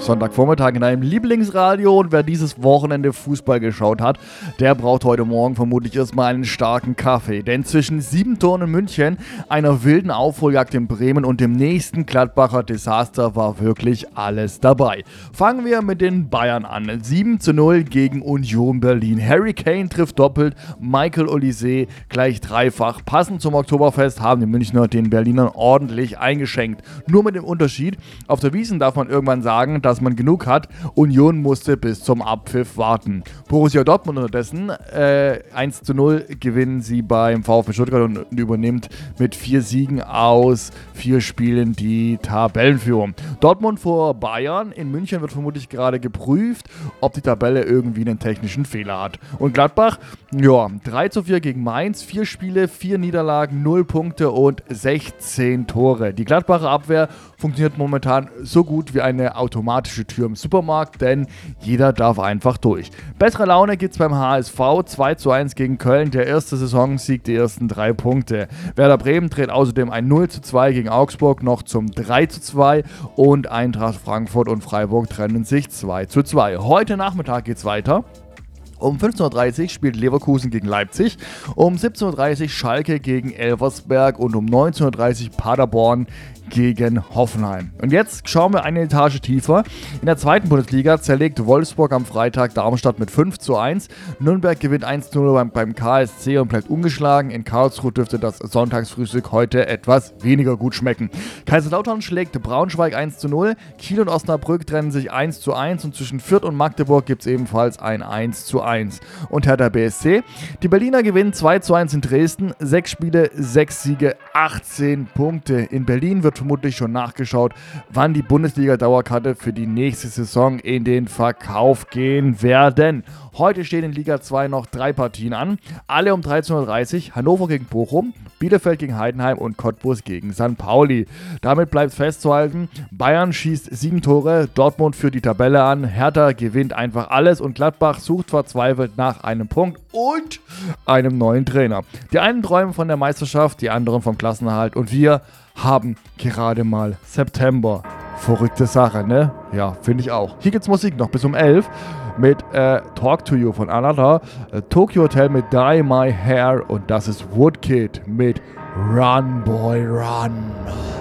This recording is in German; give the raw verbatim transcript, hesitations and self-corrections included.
Sonntagvormittag in einem Lieblingsradio, und wer dieses Wochenende Fußball geschaut hat, der braucht heute Morgen vermutlich erstmal einen starken Kaffee. Denn zwischen sieben Toren in München, einer wilden Aufholjagd in Bremen und dem nächsten Gladbacher Desaster war wirklich alles dabei. Fangen wir mit den Bayern an. sieben zu null gegen Union Berlin. Harry Kane trifft doppelt, Michael Olise gleich dreifach. Passend zum Oktoberfest haben die Münchner den Berlinern ordentlich eingeschenkt. Nur mit dem Unterschied, auf der Wiesn darf man irgendwann sagen, dass man genug hat. Union musste bis zum Abpfiff warten. Borussia Dortmund unterdessen äh, eins zu null gewinnen sie beim VfB Stuttgart und übernimmt mit vier Siegen aus vier Spielen die Tabellenführung. Dortmund vor Bayern. In München wird vermutlich gerade geprüft, ob die Tabelle irgendwie einen technischen Fehler hat. Und Gladbach, ja, drei zu vier gegen Mainz, vier Spiele, vier Niederlagen, null Punkte und sechzehn Tore. Die Gladbacher Abwehr funktioniert momentan so gut wie eine automatische Tür im Supermarkt, denn jeder darf einfach durch. Bessere Laune gibt's beim H S V, zwei zu eins gegen Köln, der erste Saisonsieg, die ersten drei Punkte. Werder Bremen dreht außerdem ein null zu zwei gegen Augsburg noch zum drei zu zwei und Eintracht Frankfurt und Freiburg trennen sich zwei zu zwei. Heute Nachmittag geht's weiter. Um fünfzehn Uhr dreißig spielt Leverkusen gegen Leipzig, um siebzehn Uhr dreißig Schalke gegen Elversberg und um neunzehn Uhr dreißig Paderborn gegen Hoffenheim. Und jetzt schauen wir eine Etage tiefer. In der zweiten Bundesliga zerlegt Wolfsburg am Freitag Darmstadt mit fünf zu eins. Nürnberg gewinnt eins zu null beim, beim K S C und bleibt ungeschlagen. In Karlsruhe dürfte das Sonntagsfrühstück heute etwas weniger gut schmecken. Kaiserslautern schlägt Braunschweig eins zu null. Kiel und Osnabrück trennen sich eins zu eins und zwischen Fürth und Magdeburg gibt es ebenfalls ein eins zu eins. Und Hertha B S C. Die Berliner gewinnen zwei zu eins in Dresden. Sechs Spiele, sechs Siege, achtzehn Punkte. In Berlin wird vermutlich schon nachgeschaut, wann die Bundesliga-Dauerkarte für die nächste Saison in den Verkauf gehen werden. Heute stehen in Liga zwei noch drei Partien an. Alle um dreizehn Uhr dreißig. Hannover gegen Bochum, Bielefeld gegen Heidenheim und Cottbus gegen Sankt Pauli. Damit bleibt festzuhalten, Bayern schießt sieben Tore, Dortmund führt die Tabelle an, Hertha gewinnt einfach alles und Gladbach sucht verzweifelt nach einem Punkt und einem neuen Trainer. Die einen träumen von der Meisterschaft, die anderen vom Klassenerhalt und wir haben gerade mal September. Verrückte Sache, ne? Ja, finde ich auch. Hier gibt's Musik noch bis um elf mit äh, Talk to You von Anata, äh, Tokyo Hotel mit Dye My Hair und das ist Woodkid mit Run Boy Run.